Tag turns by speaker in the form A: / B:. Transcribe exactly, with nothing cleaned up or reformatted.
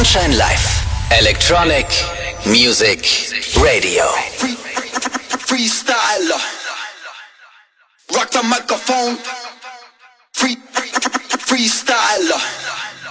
A: Sunshine Live. Electronic Music Radio.
B: Free, freestyler. Rock the microphone. Free, free, freestyler.